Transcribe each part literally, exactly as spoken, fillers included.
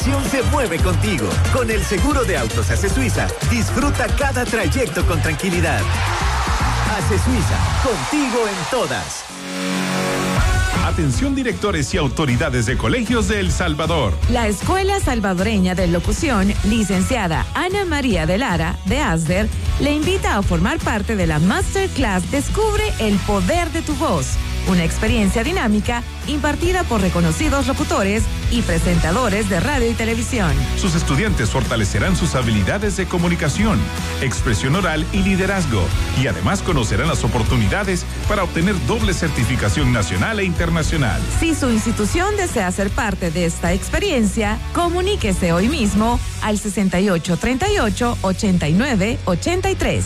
pasión se mueve contigo. Con el seguro de autos Ace Suiza, disfruta cada trayecto con tranquilidad. Ace Suiza, contigo en todas. Atención directores y autoridades de colegios de El Salvador. La Escuela Salvadoreña de Locución, licenciada Ana María de Lara, de ASDER, le invita a formar parte de la Masterclass Descubre el Poder de tu Voz, una experiencia dinámica impartida por reconocidos locutores y presentadores de radio y televisión. Sus estudiantes fortalecerán sus habilidades de comunicación, expresión oral y liderazgo, y además conocerán las oportunidades para obtener doble certificación nacional e internacional. Si su institución desea ser parte de esta experiencia, comuníquese hoy mismo al sesenta y ocho treinta y ocho ochenta y nueve ochenta y tres.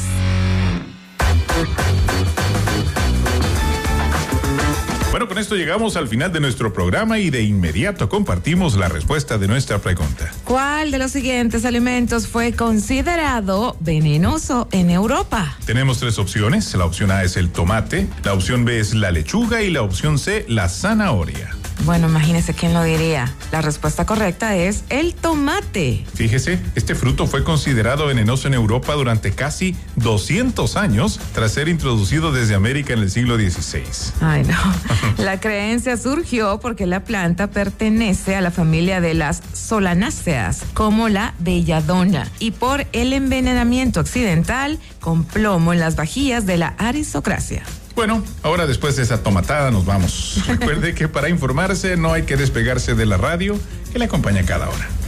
Bueno, con esto llegamos al final de nuestro programa y de inmediato compartimos la respuesta de nuestra pregunta. ¿Cuál de los siguientes alimentos fue considerado venenoso en Europa? Tenemos tres opciones. La opción A es el tomate, la opción B es la lechuga y la opción C, la zanahoria. Bueno, imagínese quién lo diría. La respuesta correcta es el tomate. Fíjese, este fruto fue considerado venenoso en Europa durante casi doscientos años tras ser introducido desde América en el siglo dieciséis. Ay, no. La creencia surgió porque la planta pertenece a la familia de las solanáceas, como la belladona, y por el envenenamiento accidental con plomo en las vajillas de la aristocracia. Bueno, ahora después de esa tomatada nos vamos. Recuerde que para informarse no hay que despegarse de la radio que le acompaña cada hora.